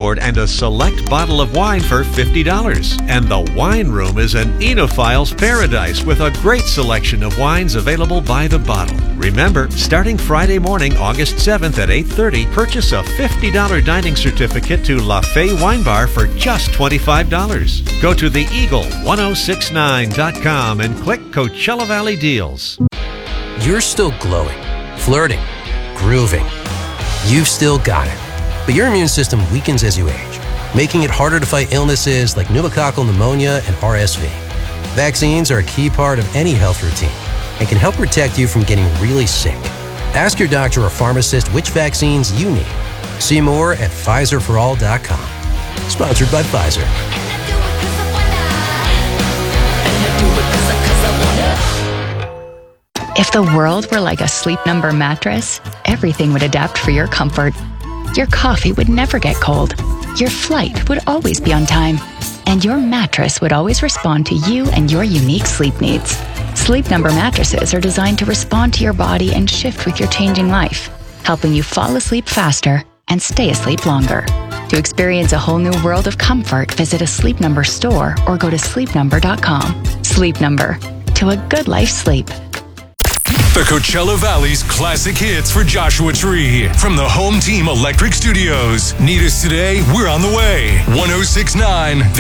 board and a select bottle of wine for $50. And the wine room is an enophile's paradise with a great selection of wines available by the bottle. Remember, starting Friday morning, August 7th at 8:30, purchase a $50 dining certificate to La Fay Wine Bar for just $25. Go to theeagle1069.com and click Coachella Valley Deals. You're still glowing, flirting, grooving. You've still got it. But your immune system weakens as you age, making it harder to fight illnesses like pneumococcal pneumonia and RSV. Vaccines are a key part of any health routine and can help protect you from getting really sick. Ask your doctor or pharmacist which vaccines you need. See more at PfizerForAll.com. Sponsored by Pfizer. If the world were like a Sleep Number mattress, everything would adapt for your comfort. Your coffee would never get cold. Your flight would always be on time. And your mattress would always respond to you and your unique sleep needs. Sleep Number mattresses are designed to respond to your body and shift with your changing life, helping you fall asleep faster and stay asleep longer. To experience a whole new world of comfort, visit a Sleep Number store or go to sleepnumber.com. Sleep Number. To a good life sleep. The Coachella Valley's classic hits for Joshua Tree from the Home Team Electric Studios. Need us today? We're on the way. 106.9